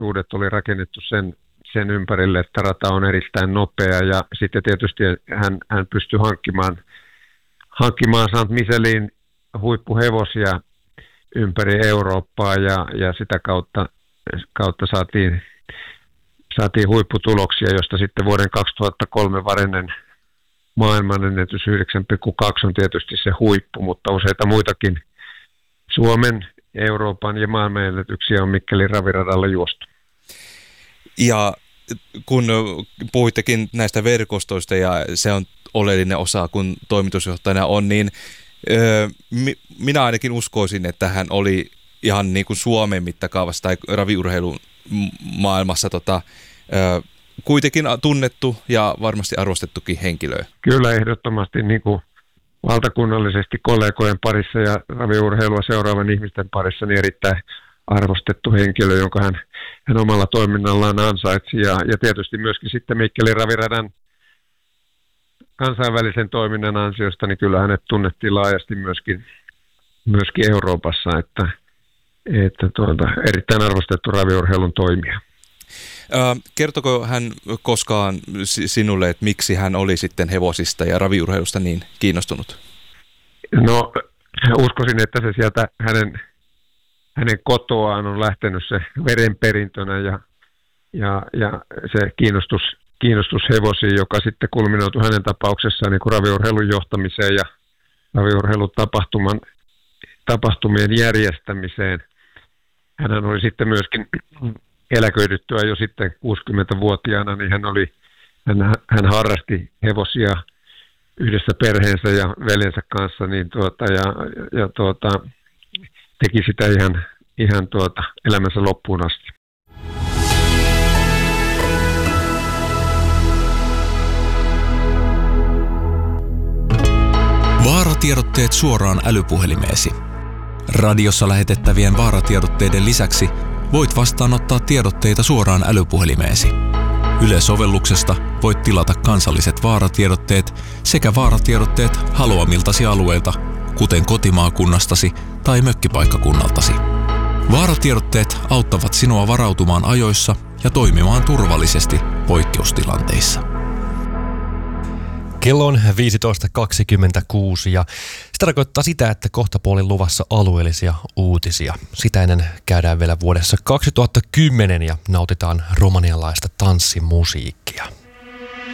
ominaisuudet oli rakennettu sen ympärille, että rata on erittäin nopea ja sitten tietysti hän pystyi hankkimaan Saint Michelin huippuhevosia ympäri Eurooppaa ja sitä kautta saatiin huipputuloksia, josta sitten vuoden 2003 varinen maailmanennätys 9,2 on tietysti se huippu, mutta useita muitakin Suomen, Euroopan ja maailmanennätyksiä on Mikkelin raviradalla juostu. Ja kun puhuittekin näistä verkostoista ja se on oleellinen osa, kun toimitusjohtajana on, niin minä ainakin uskoisin, että hän oli ihan niin kuin Suomen mittakaavassa tai raviurheilun maailmassa kuitenkin tunnettu ja varmasti arvostettukin henkilö. Kyllä ehdottomasti niin kuin valtakunnallisesti kollegojen parissa ja raviurheilua seuraavan ihmisten parissa niin erittäin arvostettu henkilö, jonka hän omalla toiminnallaan ansaitsi. Ja tietysti myöskin sitten Mikkelin raviradan kansainvälisen toiminnan ansiosta, niin kyllä hänet tunnettiin laajasti myöskin Euroopassa, että erittäin arvostettu raviurheilun toimija. Kertoko hän koskaan sinulle, että miksi hän oli sitten hevosista ja raviurheilusta niin kiinnostunut? No, uskoisin, että se sieltä hänen kotoaan on lähtenyt se verenperintönä ja se kiinnostus hevosiin, joka sitten kulminoitui hänen tapauksessaan niin kuin raviurheilun johtamiseen ja raviurheilutapahtumien järjestämiseen. Hän oli sitten myöskin eläköidyttyä jo sitten 60-vuotiaana, niin hän harrasti hevosia yhdessä perheensä ja veljensä kanssa niin teki sitä ihan elämänsä loppuun asti. Vaaratiedotteet suoraan älypuhelimeesi. Radiossa lähetettävien vaaratiedotteiden lisäksi voit vastaanottaa tiedotteita suoraan älypuhelimeesi. Yle-sovelluksesta voit tilata kansalliset vaaratiedotteet sekä vaaratiedotteet haluamiltasi alueilta, kuten kotimaakunnastasi tai mökkipaikkakunnaltasi. Vaaratiedotteet auttavat sinua varautumaan ajoissa ja toimimaan turvallisesti poikkeustilanteissa. Kello on 15.26 ja se tarkoittaa sitä, että kohtapuolin luvassa alueellisia uutisia. Sitä ennen käydään vielä vuodessa 2010 ja nautitaan romanialaista tanssimusiikkia.